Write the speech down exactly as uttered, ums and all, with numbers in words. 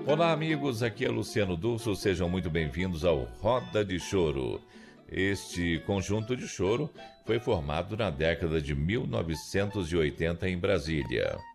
Olá, amigos, aqui é Luciano Dulso, sejam muito bem-vindos ao Roda de Choro. Este conjunto de choro foi formado na década de mil novecentos e oitenta em Brasília.